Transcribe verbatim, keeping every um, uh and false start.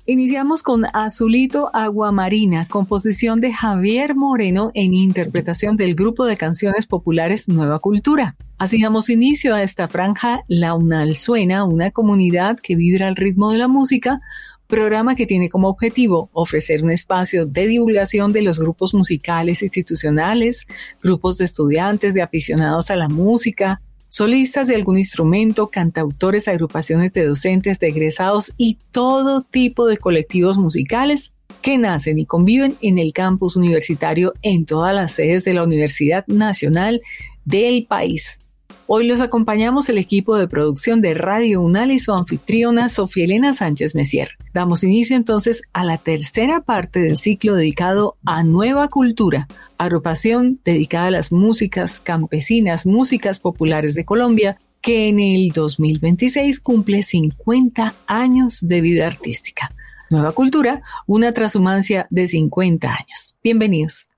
Iniciamos con Azulito Aguamarina, composición de Javier Moreno en interpretación del grupo de canciones populares Nueva Cultura. Así damos inicio a esta franja La UNAL Suena, una comunidad que vibra al ritmo de la música, programa que tiene como objetivo ofrecer un espacio de divulgación de los grupos musicales institucionales, grupos de estudiantes, de aficionados a la música, solistas de algún instrumento, cantautores, agrupaciones de docentes, de egresados y todo tipo de colectivos musicales que nacen y conviven en el campus universitario en todas las sedes de la Universidad Nacional del país. Hoy los acompañamos el equipo de producción de Radio UNAL y su anfitriona Sofía Elena Sánchez Messier. Damos inicio entonces a la tercera parte del ciclo dedicado a Nueva Cultura, agrupación dedicada a las músicas campesinas, músicas populares de Colombia, que en el dos mil veintiséis cumple cincuenta años de vida artística. Nueva Cultura, una transhumancia de cincuenta años. Bienvenidos.